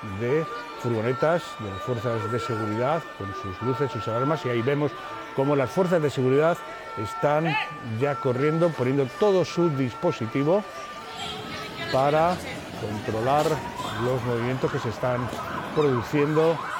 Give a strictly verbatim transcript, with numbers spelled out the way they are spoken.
de furgonetas de las fuerzas de seguridad con sus luces, sus alarmas, y ahí vemos cómo las fuerzas de seguridad están ya corriendo, poniendo todo su dispositivo para controlar los movimientos que se están produciendo